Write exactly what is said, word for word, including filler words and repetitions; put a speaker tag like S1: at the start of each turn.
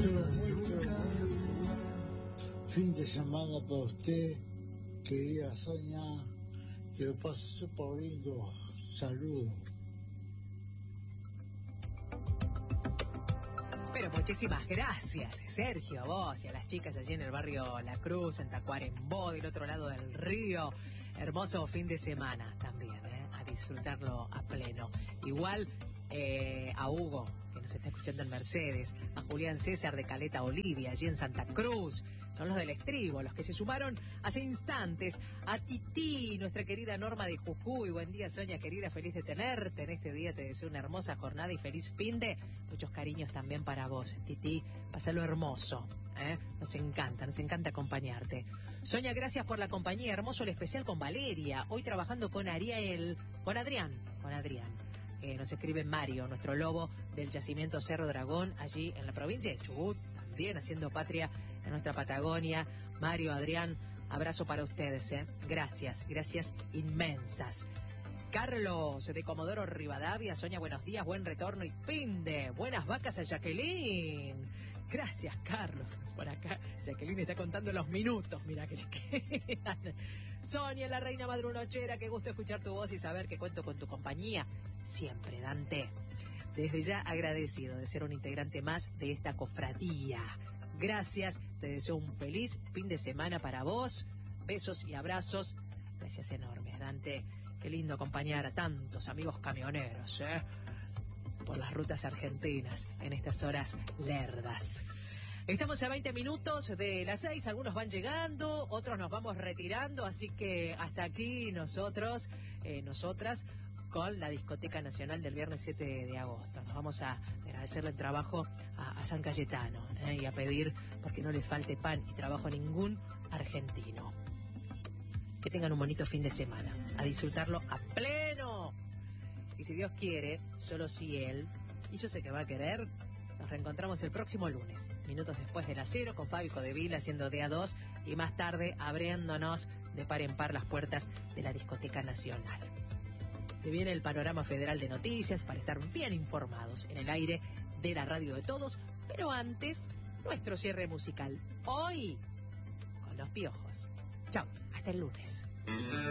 S1: pero muy, pero muy buen fin de semana para usted, querida Sonia, que lo pase súper lindo. Saludos.
S2: Pero muchísimas gracias, Sergio, a vos y a las chicas allí en el barrio La Cruz, en Tacuarembó, del otro lado del río. Hermoso fin de semana también, ¿eh? A disfrutarlo a pleno. Igual eh, a Hugo, que nos está escuchando en Mercedes, a Julián César de Caleta Olivia, allí en Santa Cruz. Son los del estribo, los que se sumaron hace instantes. A Tití, nuestra querida Norma de Jujuy. Buen día, Sonia, querida, feliz de tenerte en este día. Te deseo una hermosa jornada y feliz fin de. Muchos cariños también para vos, Tití. Pásalo hermoso, ¿eh? Nos encanta, nos encanta acompañarte. Sonia, gracias por la compañía. Hermoso el especial con Valeria. Hoy trabajando con Ariel, con Adrián, con Adrián. Eh, nos escribe Mario, nuestro lobo del yacimiento Cerro Dragón, allí en la provincia de Chubut, también haciendo patria en nuestra Patagonia. Mario, Adrián, abrazo para ustedes, ¿eh? Gracias, gracias inmensas. Carlos de Comodoro Rivadavia, Sonia, buenos días, buen retorno y fin de buenas vacas a Jacqueline. Gracias, Carlos. Por acá, Jacqueline está contando los minutos, mira que le quedan. Sonia, la reina madrunochera, qué gusto escuchar tu voz y saber que cuento con tu compañía. Siempre, Dante. Desde ya agradecido de ser un integrante más de esta cofradía. Gracias, te deseo un feliz fin de semana para vos. Besos y abrazos. Gracias enormes, Dante. Qué lindo acompañar a tantos amigos camioneros, ¿eh? Por las rutas argentinas en estas horas lerdas. Estamos a veinte minutos de las seis, algunos van llegando, otros nos vamos retirando, así que hasta aquí nosotros, eh, nosotras, con la Discoteca Nacional del viernes siete de agosto. Nos vamos a agradecerle el trabajo a, a San Cayetano, ¿eh? Y a pedir porque no les falte pan y trabajo a ningún argentino. Que tengan un bonito fin de semana, a disfrutarlo a pleno. Y si Dios quiere, solo si Él, y yo sé que va a querer, nos reencontramos el próximo lunes, minutos después de las cero, con Fabi Codevil haciendo D A dos y más tarde abriéndonos de par en par las puertas de la Discoteca Nacional. Se viene el panorama federal de noticias para estar bien informados en el aire de la radio de todos, pero antes, nuestro cierre musical. Hoy, con Los Piojos. Chao, hasta el lunes.